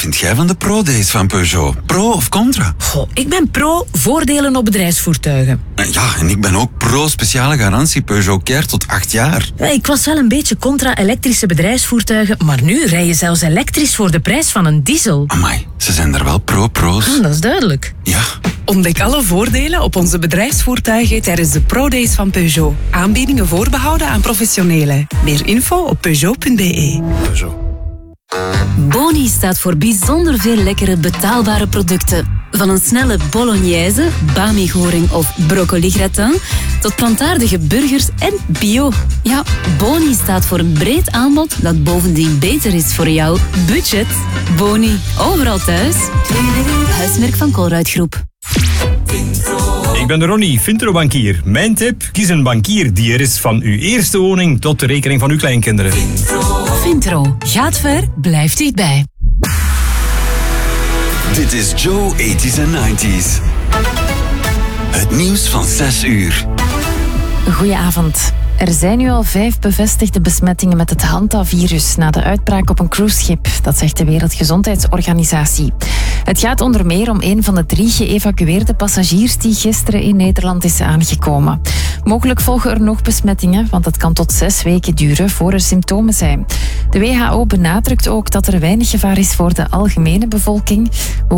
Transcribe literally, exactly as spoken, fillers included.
vind jij van de Pro-days van Peugeot? Pro of contra? Goh, ik ben pro voordelen op bedrijfsvoertuigen. Ja, en ik ben ook pro speciale garantie Peugeot Care tot acht jaar. Ja, ik was wel een beetje contra elektrische bedrijfsvoertuigen, maar nu rij je zelfs elektrisch voor de prijs van een diesel. Amai, ze zijn er wel pro-pro's. Ah, dat is duidelijk. Ja. Ontdek alle voordelen op onze bedrijfsvoertuigen tijdens de Pro-days van Peugeot. Aanbiedingen voorbehouden aan professionelen. Meer info op peugeot punt b e. Peugeot. Boni staat voor bijzonder veel lekkere betaalbare producten. Van een snelle bolognese, bami-goring of broccoli-gratin tot plantaardige burgers en bio. Ja, Boni staat voor een breed aanbod dat bovendien beter is voor jouw budget. Boni, overal thuis. Huismerk van Colruyt Groep. Ik ben Ronnie, Vintro-bankier. Mijn tip, kies een bankier die er is van uw eerste woning tot de rekening van uw kleinkinderen. Vintro. Gaat ver, blijft dichtbij. Dit is Joe tachtiger en negentiger. Het nieuws van zes uur. Goedenavond. Er zijn nu al vijf bevestigde besmettingen met het Hanta-virus na de uitbraak op een cruiseschip. Dat zegt de Wereldgezondheidsorganisatie. Het gaat onder meer om een van de drie geëvacueerde passagiers die gisteren in Nederland is aangekomen. Mogelijk volgen er nog besmettingen, want het kan tot zes weken duren voor er symptomen zijn. De W H O benadrukt ook dat er weinig gevaar is voor de algemene bevolking.